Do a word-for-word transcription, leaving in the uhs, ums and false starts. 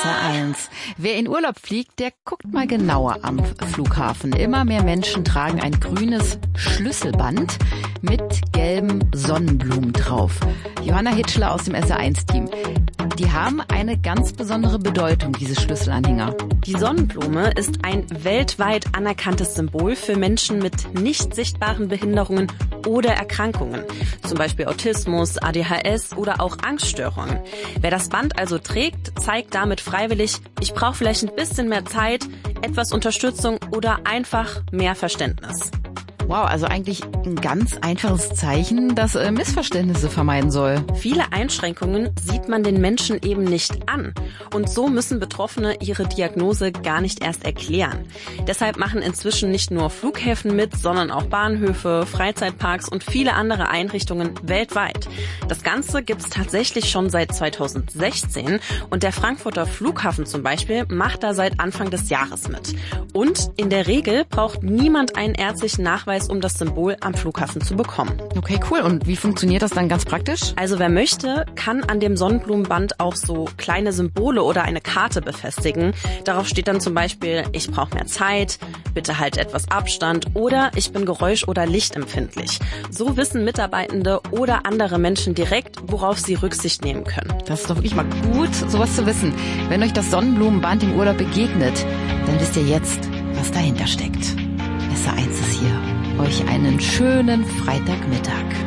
R eins. Wer in Urlaub fliegt, der guckt mal genauer am Flughafen. Immer mehr Menschen tragen ein grünes Schlüsselband mit gelben Sonnenblumen drauf. Johanna Hitschler aus dem S R eins Team. Die haben eine ganz besondere Bedeutung, diese Schlüsselanhänger. Die Sonnenblume ist ein weltweit anerkanntes Symbol für Menschen mit nicht sichtbaren Behinderungen oder Erkrankungen. Zum Beispiel Autismus, A D H S oder auch Angststörungen. Wer das Band also trägt, zeigt damit freiwillig, ich brauche vielleicht ein bisschen mehr Zeit, etwas Unterstützung oder einfach mehr Verständnis. Wow, also eigentlich ein ganz einfaches Zeichen, das äh, Missverständnisse vermeiden soll. Viele Einschränkungen sieht man den Menschen eben nicht an. Und so müssen Betroffene ihre Diagnose gar nicht erst erklären. Deshalb machen inzwischen nicht nur Flughäfen mit, sondern auch Bahnhöfe, Freizeitparks und viele andere Einrichtungen weltweit. Das Ganze gibt's tatsächlich schon seit zweitausendsechzehn und der Frankfurter Flughafen zum Beispiel macht da seit Anfang des Jahres mit. Und in der Regel braucht niemand einen ärztlichen Nachweis, um das Symbol am Flughafen zu bekommen. Okay, cool. Und wie funktioniert das dann ganz praktisch? Also wer möchte, kann an dem Sonnenblumenband auch so kleine Symbole oder eine Karte befestigen. Darauf steht dann zum Beispiel, ich brauche mehr Zeit, bitte halt etwas Abstand oder ich bin geräusch- oder lichtempfindlich. So wissen Mitarbeitende oder andere Menschen direkt, worauf sie Rücksicht nehmen können. Das ist doch wirklich mal gut, sowas zu wissen. Wenn euch das Sonnenblumenband im Urlaub begegnet, dann wisst ihr jetzt, was dahinter steckt. S R eins ist hier. Euch einen schönen Freitagmittag.